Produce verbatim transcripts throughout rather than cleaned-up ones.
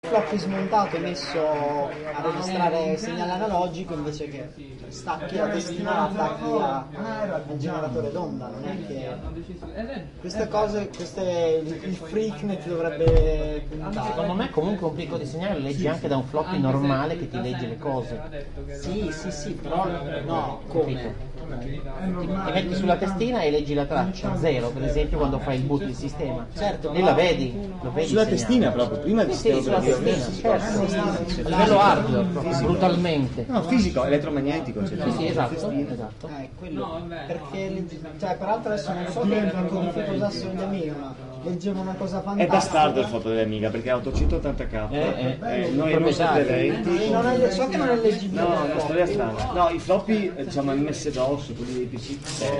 floppy smontato e messo a registrare segnale analogico invece che stacchi la testina e attacchi a, al generatore d'onda. Non è che queste cose, queste, il Freaknet dovrebbe puntare. Secondo me comunque un picco di segnale lo leggi anche da un floppy normale che ti legge le cose. Sì, sì, sì, però no, come? Ti metti sulla testina e leggi la traccia, zero per esempio quando fai il boot del sistema. Certo, lì la vedi, lo vedi sulla il testina segnale. proprio, prima di Sì, sì, sulla testina, certo. A livello hardware, proprio, brutalmente. No, fisico, elettromagnetico. Cioè, Sì, sì, esatto, esatto. Eh, quello, perché, cioè, peraltro adesso non so che codifica usassero gli Amiga, ma leggevo una cosa È fantastica. bastardo il foto dell'Amiga perché è ottocentottanta K. Eh, eh, eh, il noi non siamo proprietario. lenti. Sì, non è- so che non è leggibile. No, è una storia strana. No, i floppy, eh, diciamo, M S DOS, quelli dei P C.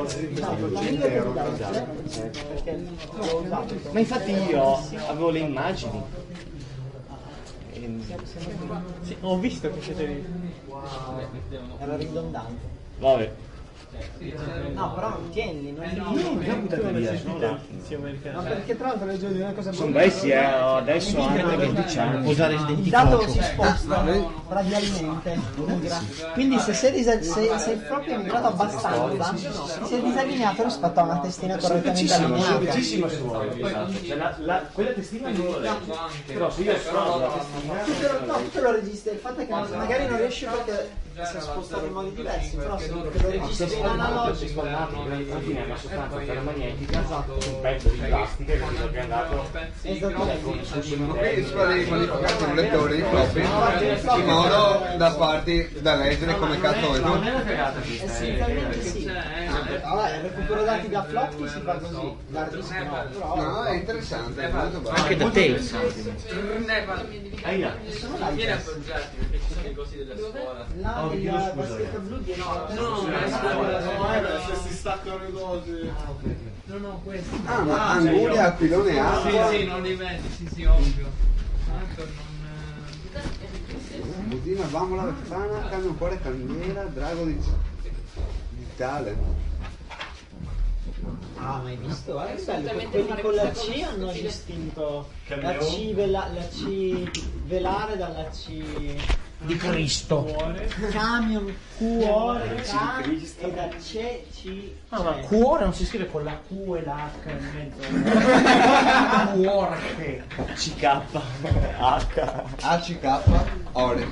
Perché l'ho usato. Ma infatti io avevo le immagini. Ehm, Sì, ho visto che siete lì. Era ridondante. Vabbè. No, però non tienili, non No, non li ho buttati via, sono là. Ma perché tra l'altro leggevo di una cosa Sono bessi, eh, adesso hanno dodici anni. Usare il il dato si dentifricio. sposta radialmente, migra. Quindi se, sei disa- se, se il floppy è migrato abbastanza, si è disallineato rispetto a una testina correttamente Sono allineata. semplicissimo se vuoi. Cioè, la- la- quella testina non lo legge. Però se io esploro la testina. Tu te lo- no, tu te lo registri, il fatto è che magari non riesci perché si è spostato in modi diversi, però se te lo registri in analogico, Alla fine è una sostanza ferromagnetica, un pezzo di plastica che è andato esattamente. Quindi si parla di modificare un lettore di floppy in modo da farti da leggere come cazzo vuoi tu. Essenzialmente sì. Vabbè, il recupero dati da floppy si fa così, da disk no, però No, è interessante, è molto bello. Anche da Tails. Aia. Vieni a appoggiarti perché ci sono i cosi della scuola. là il baschetta blu di no, No, no, si staccano le cose. no, no, questo. Ah, ma Anguria, Aquilone A. Sì, sì, non li vedi, sì, sì, ovvio. Tanto non... Budina, Vamola, Befana, Camion Cuore, Candela, Drago di Vitale. Ah, ma hai visto? Guarda che bello, que- quelli con la C hanno distinto la C, vela- la C velare dalla C Di Cristo. camion, cuore, ca e da C, C, No, ma C. cuore non si scrive con la Q e la H in mezzo. Cuore. C K H. A C K, Ore.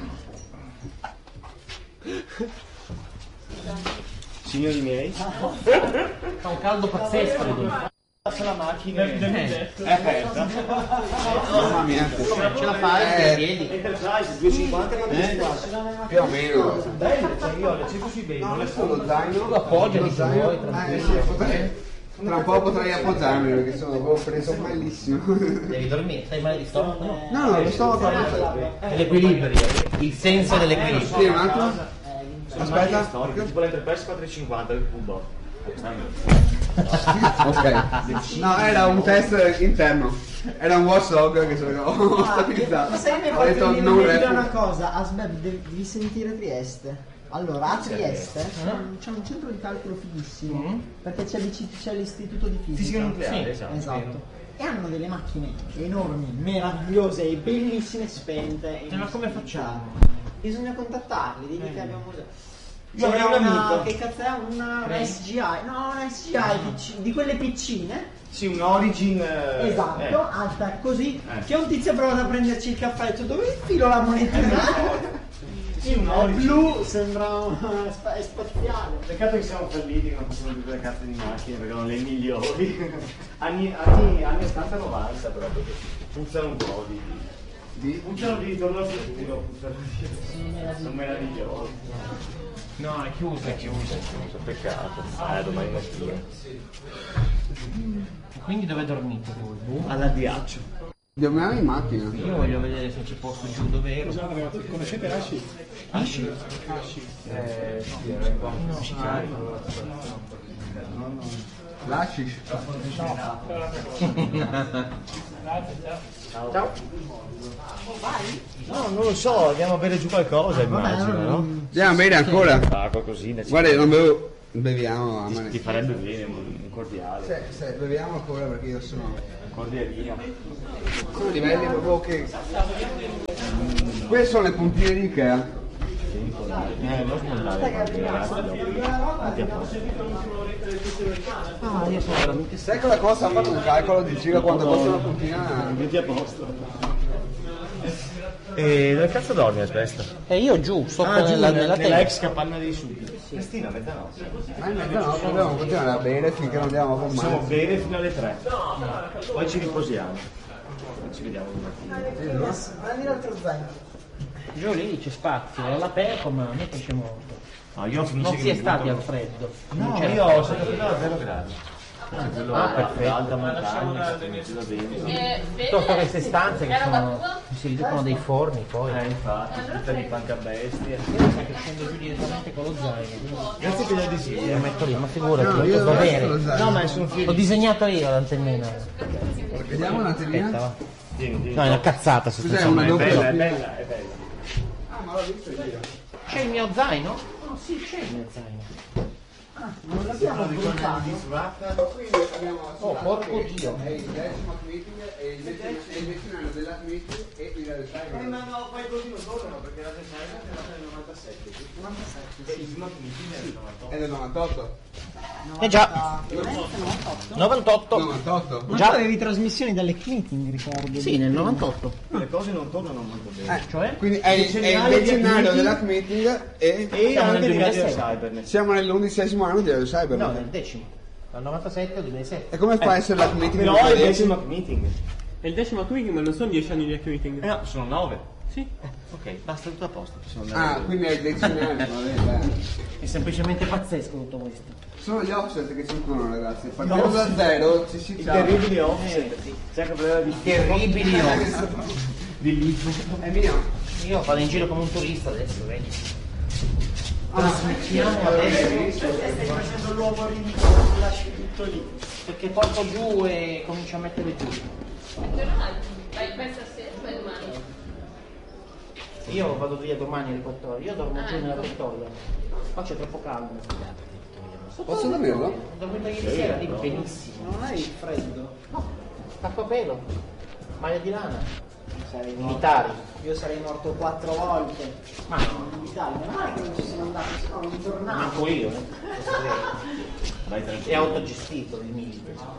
Signori miei, Fa un caldo pazzesco lì. la macchina è aperta. Mamma mia. Ce la fai Eh. per piedi. Enterprise duecentocinquanta ma duecentocinquanta. Più o meno. Belle, cioè io le cerco sui beni, non le Adesso lo zaino. Tu appoggiati lo se zaino. vuoi, Eh tranquillo. sì, potrei- tra un po' potrei appoggiarmi perché sono avevo preso malissimo. Devi dormire, stai male di stomaco? No. No, no, lo stavo guardando. L'equilibrio, il senso Sì, dell'equilibrio. un attimo. Aspetta, Aspetta. tipo l'Enterprise quattrocentocinquanta del cubo. Ok. No, era un test interno. Era un watchdog che sono ho Ah, stabilizzato. ma sai che mi Ho hai detto fatto non dire repu. una cosa, Asbeb, devi, devi sentire Trieste. Allora, a Trieste c'è un centro di calcolo fighissimo, perché c'è, l'I C T, c'è l'istituto di fisica. Fisica nucleare, Sì, esatto. Esatto. E hanno delle macchine enormi, meravigliose e bellissime spente. Ma come facciamo? Bisogna contattarli, digli che abbiamo usato. Io avrei un amico. Che cazzo è? Una, una S G I? No, una S G I pic- di quelle piccine. Sì, un Origin. eh, Esatto, eh. alta così. Eh. Che un tizio ha provato a prenderci il caffè e ha detto dove infilo la monetina? Sì, un È Origin. blu, sembra un- spa- è spaziale. Peccato che siamo falliti, che non possiamo più le cazzo di macchine perché sono le migliori. anni, anni, anni ottanta novanta però perché funzionano un po' di. Di? Funzionano di ritorno al futuro, funzionano di. Sono meravigliosi. No, è chiuso. È chiuso, è chiuso, peccato. Eh, domani mattina. Quindi dove dormite voi? Boh. Alla Diaccio. Dobbiamo in macchina. Io voglio vedere se c'è posto giù dove ero. Scusate ragazzi, conoscete Ashi? Asci? Ashi. Eh, sì, era qua. No, si carica. Lasci. Ciao. No, non lo so, andiamo a bere giù qualcosa, immagino, no? Andiamo a bere ancora. Ah, qualcosina. ci- Guarda, io non bevo. Beviamo a Ti mani. farebbe bene un un cordiale. Se, se beviamo ancora perché io sono. Cordialino. Sono livelli proprio che... Queste sono le puntine di Ikea. Eh, non smontare ragazzi, fatti a posto. Ah, io sono veramente... Sai quella cosa? Ha fatto un calcolo di circa quanto costa una puntina? Metti a posto. E dove cazzo dormi, aspetta? E io giù, sotto Ah, giù, nella, nella, nella nella tenda. ex capanna dei sudi. Cristina, mezzanotte. Ma in mezzo no, dobbiamo continuare a bere finché non andiamo a Possiamo bombare. bere fino alle tre. Poi ci riposiamo. Poi ci vediamo domattina. Prendi l'altro zaino. Giù lì c'è spazio, all'aperto, ma a me piace molto. No, io finisce Non che si è mi stati butto- al freddo. No, Non c'era io freddo. sono capito a zero gradi. Ah, perfetto. Alta montagna, si va bene. Piuttosto queste stanze che sono, si riducono dei forni poi. Eh, infatti, tutta di panca bestia. Io mi sa che scendo giù direttamente con lo zaino. Grazie per gli adesivi. Lo metto lì, ma figurati, No, lo io posso adesso avere. lo zaino. No, ma è su un L'ho film. disegnato io l'antennina. Vediamo un Aspetta, attimino. va. Tieni, tieni. No, è una cazzata Cos'è sostanzialmente. una È doppia? bella, è bella, è bella. Ah, ma l'ho visto io. C'è il mio zaino? No, sì, c'è il mio zaino. Non l'abbiamo buttato. Quindi abbiamo Oh, porco Dio. è il decimo meeting e il decimo è il decimo anno della meeting e il Eh, cyber. ma no, poi così non tornano perché la design è nata nel novantasette. novantasette, sì. Il Smart Meeting è del novantotto. È del novantotto? Eh già, novantotto. novantotto? Ma Già. tu avevi trasmissioni dalle meeting, ricordo. Sì, nel novantotto. Le cose non tornano molto bene. Eh, Cioè? quindi è, il- è il decennale della meeting e E Siamo anche nel di Radio duemilasette. Cybernet. siamo nell'undicesimo anno di Radio Cyber. No, nel decimo. Dal novantasette al duemilasette. E come fa a essere la meeting Però del è il decimo? decimo meeting. È il decimo Hack Meeting, ma non sono dieci anni di Hack Meeting. Eh no, sono nove. Sì. Ok, basta tutto a posto. Possiamo Ah, andare. quindi è il decennale, va bene, bene. È semplicemente pazzesco tutto questo. Sono gli offset che circolano, ragazzi. Partiamo da zero, ci si I ciao. terribili offset. C'è anche problema di Terribili io. di libro. È mio. Io vado in giro come un turista adesso, vedi? Ah, Trasmettiamo adesso. Stai facendo l'uomo ridicolo, ti lasci tutto lì. Perché porto giù e comincio a mettere giù. Vai questa sera, vai domani. Io vado via domani alle quattordici, io dormo giù Ah, nella ecco. Vittoria. Qua c'è troppo caldo. Posso dormirlo? Ho dormito ieri sera lì benissimo. Non hai freddo? Tappa pelo, maglia di lana, militari. Io sarei morto quattro volte. Ma no, In Italia, ma non è che non ci sono andato, se no non tornavo. manco io, eh. Vai È tranquillo. autogestito il militare.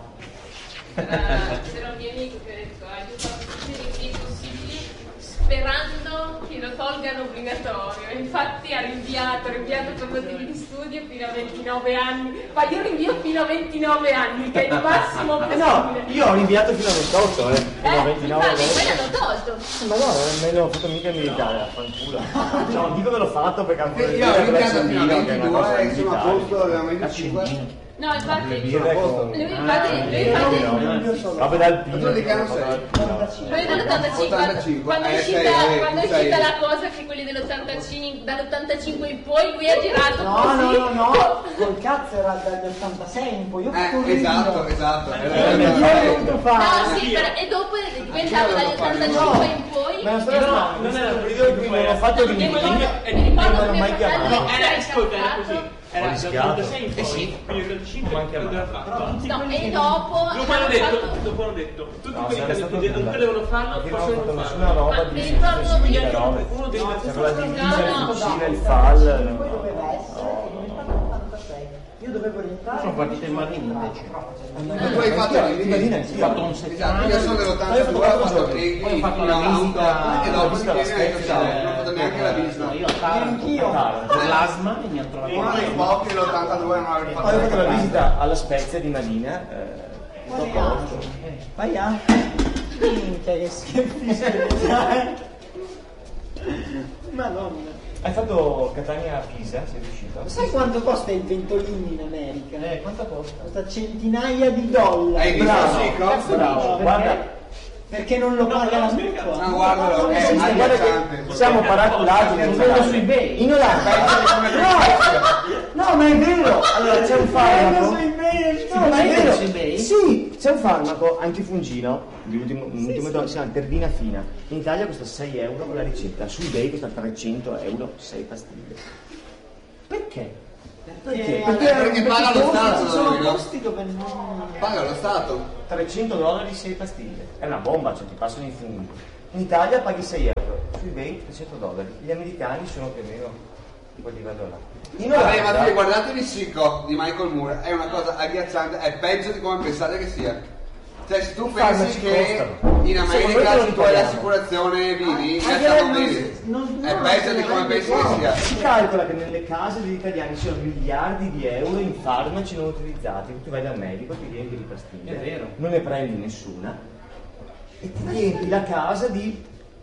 C'era, c'era un mio amico che ha detto aiuta tutti i rinvii possibili sperando che lo tolgano obbligatorio. Infatti ha rinviato, ha rinviato per motivi di studio fino a ventinove anni. Ma io rinvio fino a ventinove anni, che è il massimo Eh possibile. no, io ho rinviato fino a ventotto, eh. Fino a Eh, ventinove infatti, poi volte. l'hanno tolto. Ma no, me l'ho fatto mica militare, affanculo. No, dico che l'ho fatto perché ancora Io ho iniziato fino a che è una cosa ventidue e sono a militare. posto, avevamo venticinque. No, infatti, Le birre con... lui infatti, lui infatti Robe dal pino. Tu di che anno sei? Poi dall'ottantacinque, ottantacinque, quando è eh, uscita, sei, eh, quando è tu sei- uscita la cosa che quelli dell'ottantacinque, dall'ottantacinque in poi lui ha girato No, così. no, no, no, col cazzo era dagli ottantasei in poi. Io ho fatto un Eh, esatto, ritiro. esatto. Io Era- non era- ho potuto No, fare. sì, però- e dopo è diventato dagli ottantacinque in poi. Ma la storia no, non era il periodo in cui non ho fatto il Mi ricordo, meeting. mi ricordo non che ho mai mio chiamato. fratello No, si era, è ascolta, era incazzato. così. Era Ho rischiato. dall'ottantasei in Eh sì. poi. Quindi ottantacinque Ma anche a me. doveva farlo. No, e dopo Dopo hanno hanno detto, fatto. dopo hanno detto, tutti No, quelli sarebbe che stato hanno detto che devono farlo, Io non ho possono fatto non nessuna farlo. roba Ma di mi ricordo specifiche io- robe. Uno dei C'è quella divisa, No, il no. fucile, il fall. Poi doveva essere, è diventato ottantasei. Io dovevo rientrare. Sono partito in Marini invece. E tu hai fatto il Cittadina, meeting? sì. Ho fatto un Esatto, settimana. io sono dell'ottantaduue, ho fatto il Poi ho fatto la countdown, visita- e dopo visita mi viene e ho detto ciao, alla non ho fatto neanche la visita. No, io a Taranto, Anch'io. a Taranto, per l'asma e mi hanno trovato Uno dei pochi dell'ottantadue non aveva Poi ho fatto fatto la la visita alla Spezia di Marina. eh, Vai dopo- anche. Vai anche. Minchia che schifo. Madonna. Hai fatto Catania a Pisa, sei riuscito? Sai quanto costa il ventolino in America? Eh, quanto costa? Costa centinaia di dollari. Hai visto Bravo. sì, costa? Bravo, Perché? guarda, Perché non lo paga la mutua? No, guardalo, è Sì, sì, guarda agghiacciante. che siamo paraculati nel Lo vedo su eBay. In Olanda, no, no, ma è vero. Allora c'è un farmaco. Preso in mail, No, ma è Vedi vero. su eBay? Sì, c'è un farmaco antifungino di ultimo, ultimo si chiama Terdina Fina. In Italia costa sei euro con la ricetta, su eBay costa trecento euro, sei pastiglie. Perché? Perché, Perché- perché paga lo Stato, ci sono no? posti dove non... Paga lo Stato. trecento dollari sei pastiglie. È una bomba, cioè ti passano infinito. In Italia paghi sei euro, su eBay trecento dollari. Gli americani sono più o meno quel livello là. In Vabbè, ma Olanda- sì, guardatevi Sicko di Michael Moore, è una cosa agghiacciante, è peggio di come pensate che sia. Cioè, se tu pensi farmaci che costano. in Secondo me America te lo se tu hai ripaghiamo. l'assicurazione vivi, in Anche realtà lei non non vivi. si- non- È non peggio si di come rende pensi che conto. sia. Si calcola che nelle case degli italiani ci sono miliardi di euro in farmaci non utilizzati. Tu vai dal medico, ti riempi di pastiglie, È vero. non ne prendi nessuna e ti riempi la casa di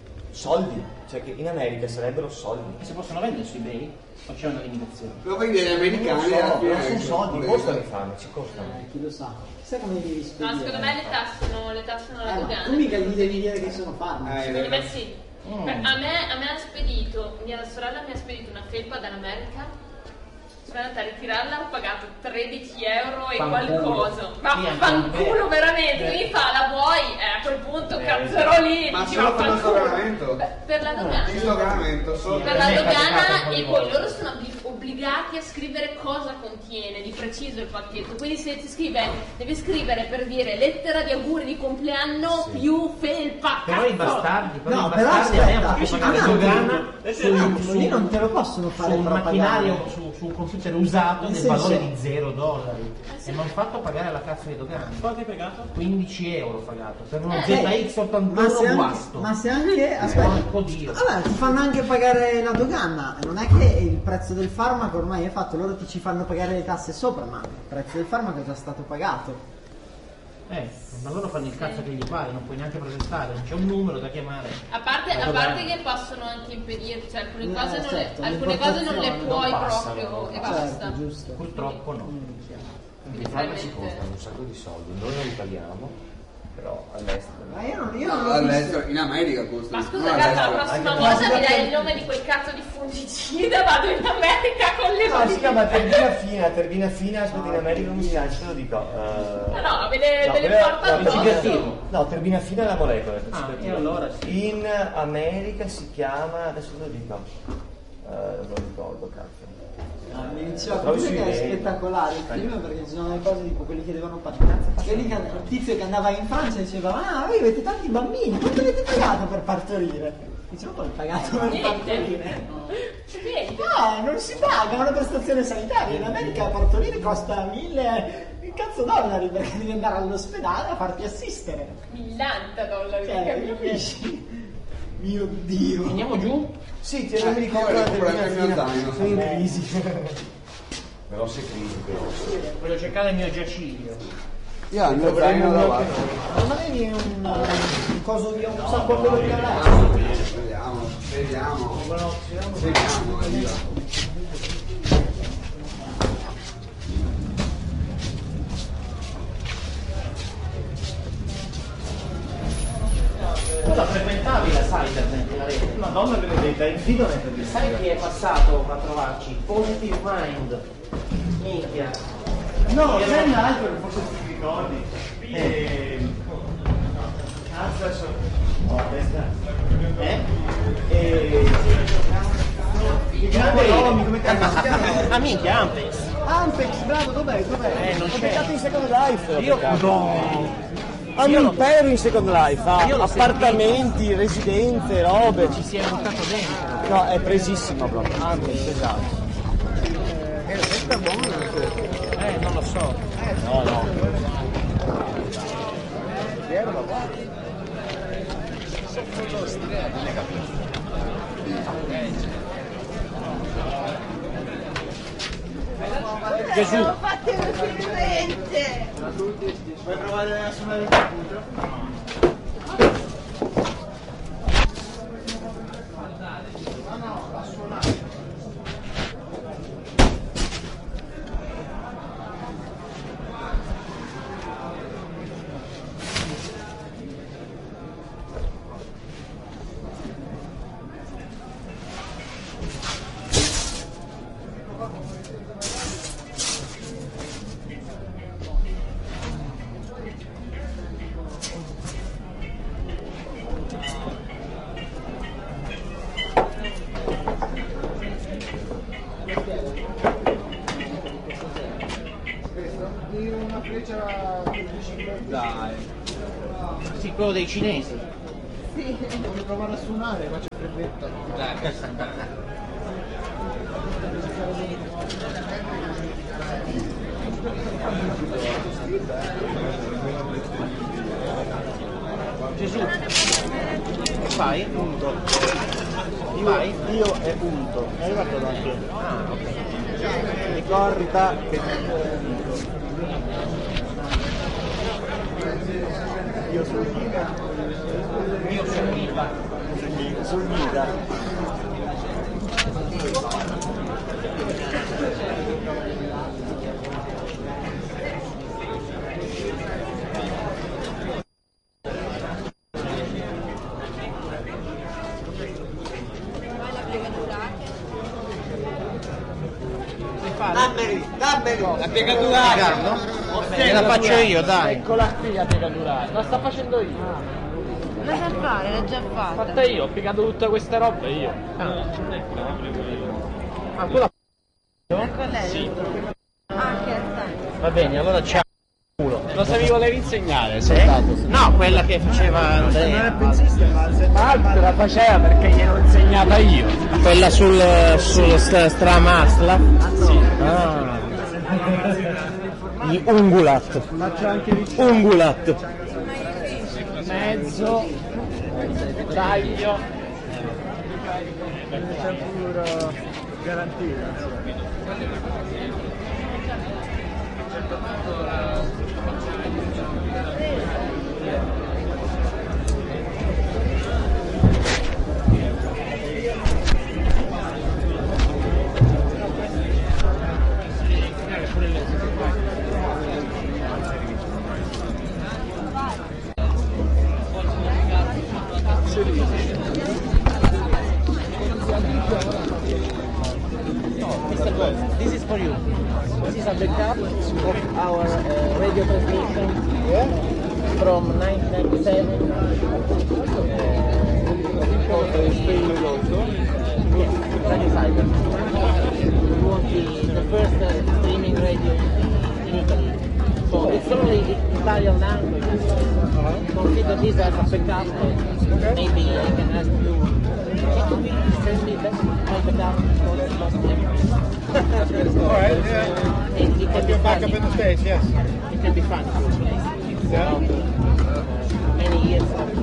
soldi, cioè che in America sarebbero soldi. Si possono vendere su eBay? O c'è una limitazione? Lo vendi agli Non americani so, alla non fine. sono soldi, volete. costano i farmaci, costano. Eh, chi lo sa. Chissà come li devi No, spedire. secondo me le tassano, le tassano alla Eh, ma dogana. tu mica gli devi dire che sono farmaci. Eh, Secondo me sì. Mm. Per- A me, a me ha spedito, mia sorella mi ha spedito una felpa dall'America. Sono andata a ritirarla, ho pagato tredici euro e Fanculo. qualcosa. Ma Sì, anche fanculo me. veramente, Eh. mi fa la vuoi? Eh, a quel punto cazzerò lì, Ma dicevo solo per lo fanculo. sdoganamento? Beh, per la dogana. Il sdoganamento solo Per Per la me è capitato dogana un po' di e poi volte. loro sono obli- obbligati a scrivere cosa contiene di preciso il pacchetto. Quindi se ti scrive, devi scrivere per dire lettera di auguri di compleanno più felpa. Però i cazzo! bastardi, però No, i però bastardi a me hanno aspetta, fatto pagare un dogana attimo. su, Un attimo, su- lì non te lo possono su fare un propagare. macchinario, su, su un computer usato Nel del senso- valore di zero dollari. sì. E mi hanno fatto pagare la cazzo di dogana. Quanto hai pagato? quindici euro ho pagato per uno Eh, Z X Ma ottantuno se anche, guasto. ma se anche aspetta, Porco Dio. allora ti fanno anche pagare la dogana, non è che il prezzo del farmaco ormai è fatto, loro ti ci fanno pagare le tasse sopra, ma il prezzo del farmaco è già stato pagato. Eh, ma loro fanno il cazzo che gli pare, non puoi neanche protestare, non c'è un numero da chiamare. A parte, La a dogana. parte che possono anche impedire, cioè alcune Eh, cose, non, certo, le, alcune cose non le l'importazione puoi non passano, proprio no. e basta. Certo, giusto. Purtroppo no. Mm, chiaro. I farmaci costano un sacco di soldi, noi non li paghiamo, però all'estero. Ma io non, io non No, l'ho all'estero, visto. in America costa. Ma scusa, non cazzo, la all'estero. prossima Anche volta no. mi dai il nome di quel cazzo di fungicida, vado in America con le No, si mani. chiama terbina fina, terbina fina, aspetta in America come si chiama, te lo dico. No, no, ve le, ve le quella- porta no, addosso. principiativo. No, terbina fina è la molecola. il Ah, principiativo. e allora sì. In America si chiama, adesso te lo dico, eh, non lo ricordo, cazzo. Ah, mi diceva Trovi comunque su che è eBay. spettacolare il film perché ci sono le cose tipo quelli che devono partire. Quelli che, il tizio che andava in Francia diceva: ah, voi avete tanti bambini, quanto avete pagato per partorire? Dice, non ho pagato per Niente. partorire. Niente. No, non si paga, è una prestazione sanitaria. In America partorire costa mille cazzo dollari perché devi andare all'ospedale a farti assistere. millanta dollari, Cioè, capisci? capisci? Mio Dio. Andiamo giù? Sì, ti non mi ricordo io la recupero terbina anche il mio fina. zaino. Sono in crisi. Grosse crisi, grosse. Voglio cercare il mio giaciglio. Io ho il mio zaino davanti. Non avevi un, un coso di un sacco quello di là? Vediamo, vediamo. Vediamo, vediamo. Tu la frequentavi la cybernet, la rete? Madonna benedetta, infido nel terbina. Sai chi è passato a trovarci? Positive Mind. Minchia. No, c'è un altro che forse ti ricordi. E... Cazzo adesso. Ho la testa. Eh? E... Il grande Romy, come cazzo si chiama? Ah minchia, Ampex. Ampex, bravo, dov'è? Dov'è? Eh, non Ho c'è. beccato in Second Life. Io no. Hanno Io un l'ho- impero in Second Life, ha Io l'ho appartamenti, residenze, robe. ci si è buttato dentro. No, è presissimo proprio. Ampex, esatto. Eh, non lo so. No, no. Gesù. Vuoi provare a suonare il computer? Dai. Sì, quello dei cinesi. Voglio provare a suonare, faccio il brevetto. Dai. Gesù. Che fai? Punto. Io, Vai. io e punto. È arrivato da anche. Ah, ok. Ricorda che io sono guida. Io sono guida. Sul guida. Dammeli, dammeli! La piegatura! Riccardo? Me la faccio io, dai. Eccola qui la piegatura. La sto facendo io. La sa fare, l'ha già fatta. Fatta io, ho piegato tutte queste robe io. Ah, quella Ecco lei. Sì. Ah, che stai. va bene, allora c'è culo. Cosa mi volevi insegnare, soldato? No, quella che faceva Non è Andrea. pensista, ma se Ma te la faceva perché gliel'ho insegnata io. Quella sul sullo st- Stramasla? Sì. Ah. Gli Ungulat. faccio anche vicino. Ungulat. Mezzo. Taglio. C'è pure garantita. mister Gold, this is for you. This is a backup of our uh, radio transmission from nineteen ninety-seven. Yes, Radio Cyber. We want the, the first uh, streaming radio in Italy. So it's only Italian language. Consider this as a backup. Maybe I can ask you. Send me back my backup. Alright, yeah. It, it can be Back fun. up in the States, yes. It can be fun. Yeah. Many years of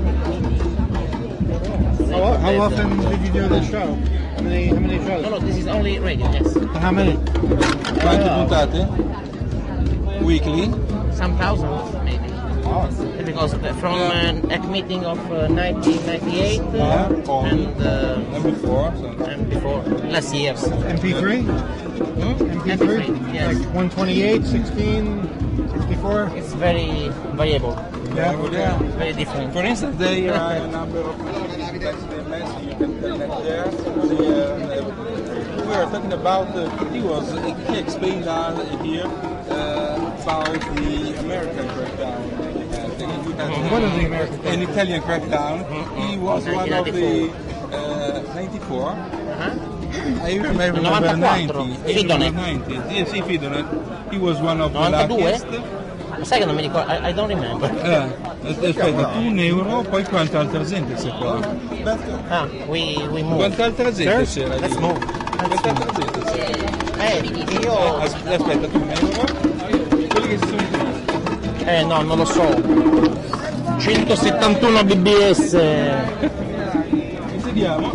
How, how often did you do this show? How many, how many shows? No, no, this is only radio, yes. How many? Quante puntate? Weekly? Some thousands, maybe. Because uh, from an uh, meeting of uh, nineteen ninety-eight uh, Yeah, only. and, uh, And before? So. and before, last years. M P three? Hmm? M P three? Yes. Like one twenty-eight, sixteen, sixty-four? It's very variable, Yeah, yeah. very different. For instance, they have a number of text messages you can connect there. They, uh, we are talking about, uh, he was, he explained us here uh, about the American crackdown. Uh, What is the American An Italian crackdown. He was one of the uh, ninety-four. Uh-huh. I remember novantaquattro. ninety. Fidonet. ninety. Yes, sì, Fidonet. He was one of the novantadue? luckiest. Sai che non mi ricordo, I, I don't remember. Eh, aspetta, tu un euro, poi quanta altra gente c'è qua? Ah, we, we move. Quanta altra gente c'era lì? Let's move. Quanta altra gente c'era? Eh, io... As- Aspetta, tu un euro? Quelli che si sono entrati. Eh no, non lo so. centosettantuno B B S. Insediamo.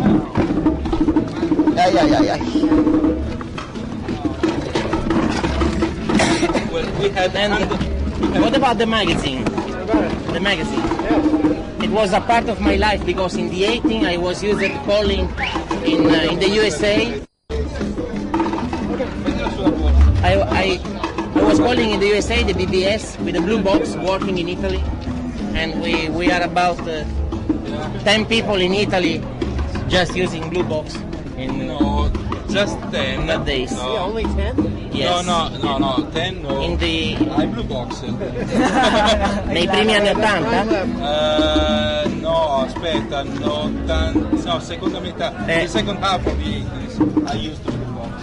Ai ai ai ai. Well, we had And what about the magazine? The magazine. It was a part of my life because in the eighteen I was used to calling in uh, in the U S A. I, I I was calling in the U S A the B B S with the blue box working in Italy, and we we are about uh, ten people in Italy just using blue box in No, just ten. that days. No. Only ten? Yes. No, no, no, no, ten no. In the Hai Blue Box? nei primi anni ottanta? Uh, no, aspetta, no, tan- no, seconda metà. Eh. The second half of the eighties, I used the Blue Box.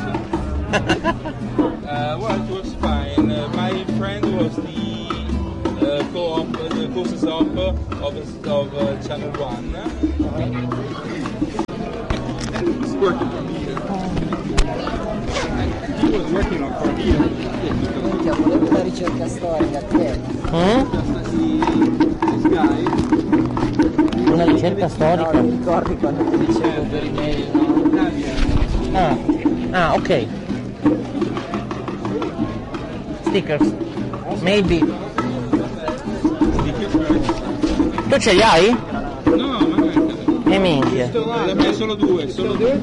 uh, well, it was fine. Uh, my friend was the uh, co-op courses of uh, of, of uh, channel one. He's working from here. He was working on from here. Minchia, volevo una ricerca storica a te. Mm? This guy. Una ricerca storica? No, ti ricordi quando ti dicevo per email, no? Ah, ah, ok. Stickers. Maybe. Tu ce li hai? No, ma non E minchia. è solo due, solo due.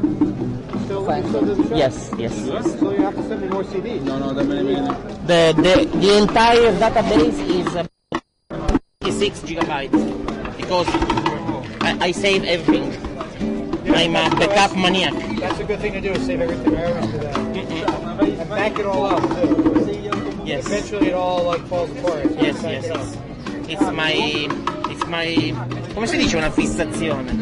Yes, yes. So you have to send me more C D. No, no, da bene bene. The, the, the entire database is uh, six gigabytes because I, I save everything. I'm a backup maniac. That's a good thing to do, is save everything. I always do that. And back it all up too. Yes. Eventually it all like falls apart. So Yes, back yes, it up. yes. It's my, it's my, come si dice una fissazione?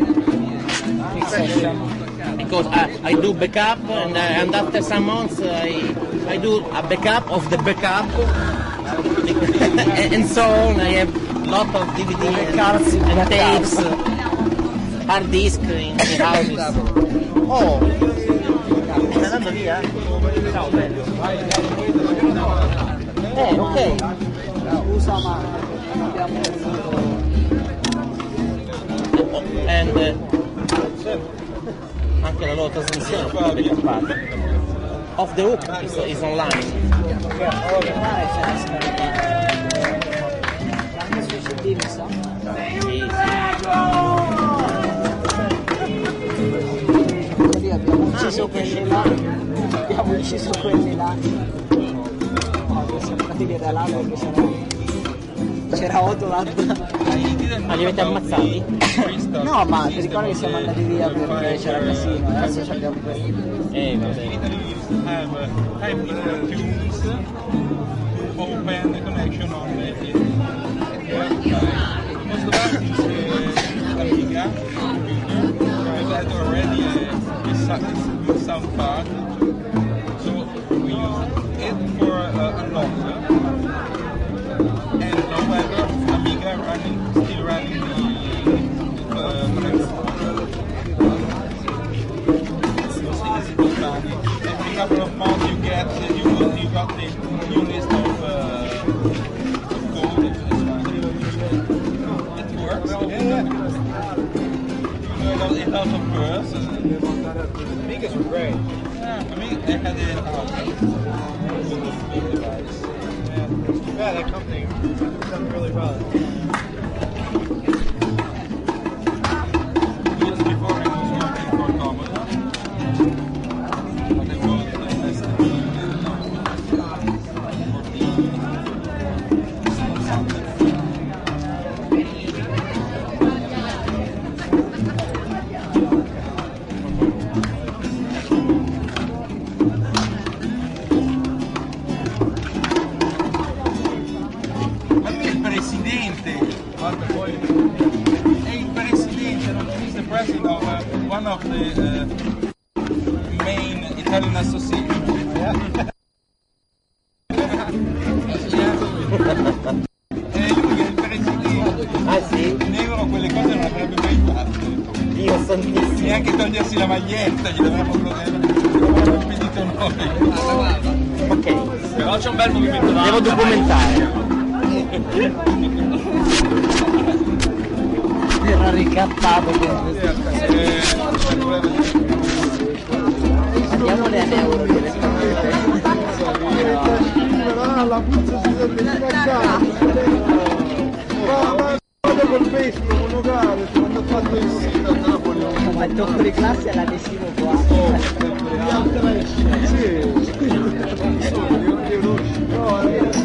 Because I, I do backup and, uh, and after some months I, I do a backup of the backup and, and so on. I have a lot of D V D and, and tapes, hard disk in the houses. Oh, stai andando via? Ciao bello. Eh, ok. Scusa ma abbiamo And uh, anche la loro trasmissione è backuppata. Off the Hook is, is online. anche sui C D, mi sa. Sì, Così abbiamo ucciso quelli là. Abbiamo ucciso quelli là. No, che siamo andati via da là perché sennò c'era Otolad. Ma li avete ammazzati? No, ma ti ricordi che siamo andati via perché c'era casino, adesso ci abbiamo quelli. Eh, vabbè. Have uh, type in the tunes to open the connection on the most of us use uh, Amiga computer because it already uh, is good sound card, so we use it for uh, unlock. And however, Amiga running still running the uh, connection. Every couple of months you get uh, you you got the new list of uh, code. It works. Yeah. You know, it out of birth. Amigas were great. Yeah, I mean they had it out. With the big device. Yeah. Yeah, that company done really well. Just before it was working for Commodore. But it was less than Ma lui è il presidente, guarda poi, è il presidente, non he's the president of uh, one of the uh, main Italian associations. Yeah. È lui che è il presidente. Ah sì? Nero quelle cose non avrebbe mai fatto. Dio santissimo. Neanche togliersi la maglietta, gli avremmo impedito noi. Ok, Però c'è un bel movimento là. devo documentare. Era ricattato con andiamole ad euro direttamente. La puzza si deve staccare. Ma col pesco, monocale, ti hanno fatto il sito a Napoli. Ma il tocco di classe è l'adesivo qua. Sì. No,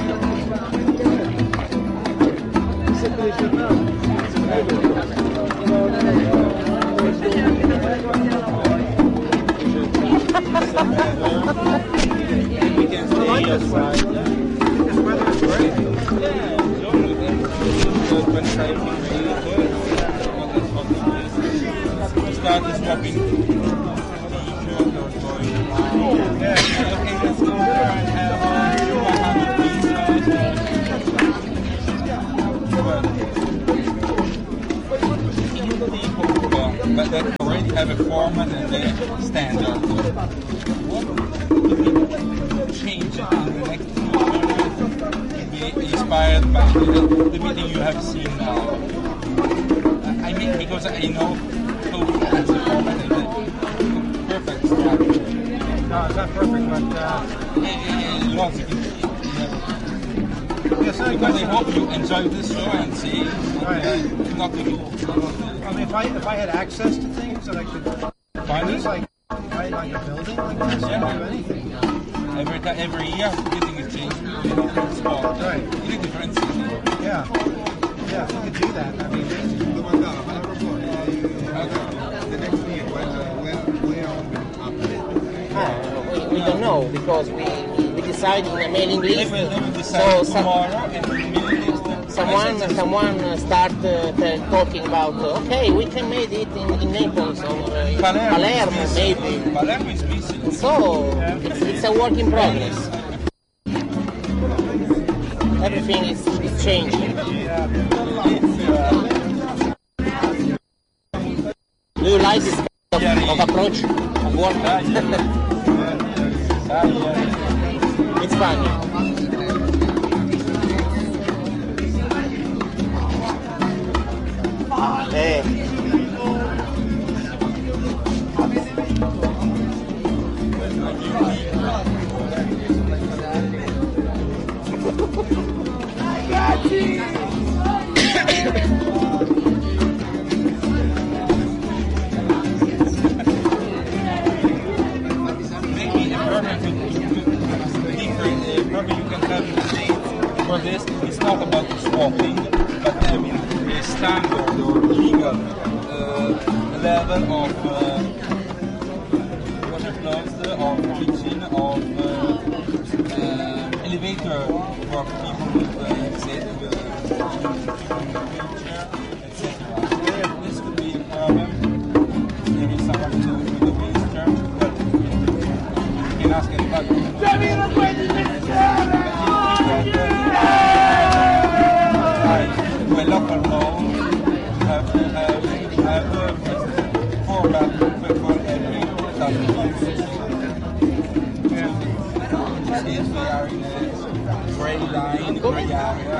sempre dei giornali. We can stay outside. This weather is great. Yeah, twenty-five degrees. We started swapping t-shirt or going. Yeah, okay, let's go there and have uh, one hundred pizzas. but that already have a format and a standard. What change in the next future be inspired by the, the meeting you have seen now? I mean, because I know how that's the format and the perfect structure. No, it's not perfect, but uh, lots of yes, I because I hope you enjoy this show and see right. uh, not to be. I mean, if I if I had access to things that I could Find it's it? like right, like a building like this, Yeah. I'd do anything. You know? Every time, every year, getting a change in a different spot, Right. in a different city. Yeah, yeah. If you could do that, that'd be amazing. Ah, we, we don't know because we, we decide in a mailing They list. will, they will decide So some, tomorrow and we will list. someone someone uh, start uh, t- talking about uh, okay, we can make it in, in Naples or uh, in Palermo, Palermo is maybe. missing. Palermo is missing. So it's, it's a work in progress. Everything is, is changing. Do you like this kind of, of approach of work? It's funny. Eh. Maybe a permit different, uh, probably you can have a state for this. It's not about swapping, but having a standard or legal uh, level of uh, water flows, of kitchen, of uh, uh, elevator for people with uh, set, uh, wheelchair, et cetera. This could be a problem. There is someone to with the wheelchair, but you can ask anybody. Well, local law have to have, have a format for every type of use. Since we are in a gray line, gray area,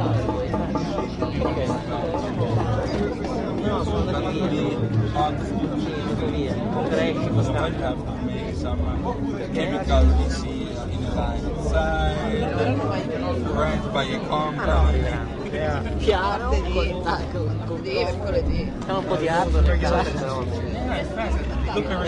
Sometimes have to make some chemical disease in a line inside, rent by a company. Chiaro, con un po' di hardware. Look at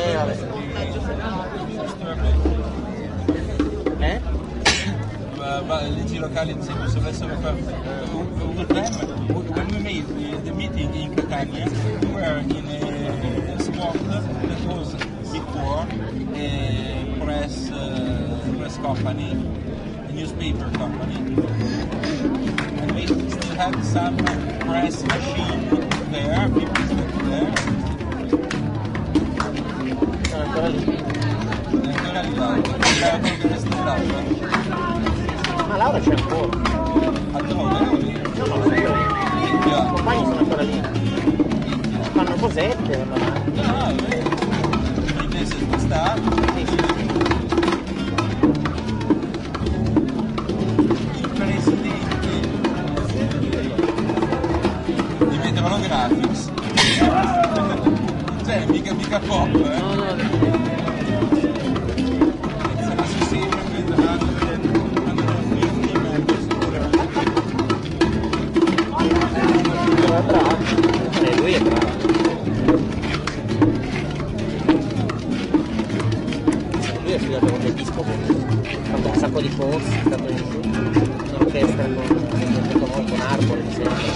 Eh? Uh, but leggi locali ad esempio se volessero fare uh, over time when we made the, the meeting in Catania we were in a spot that was before a press uh, press company, a newspaper company, and we still had some press machine there, people sitting there. Sono ancora lì. E ancora lì là, c'era quello che restaurava. Ma Laura c'è ancora. A dove? No, no, sono ancora lì. I compagni sono ancora lì. Fanno cosette, vanno avanti. No, invece sta il presidente di Meteorographics. Cioè, mica mica pop, eh? No, no, no. It's an association with one hundred fifty members. È bravo. Eh, lui è bravo. Lui ha studiato con l'episcopo, ha fatto un sacco di corsi, è stato in orchestra con, con, con Arbore, mi sembra.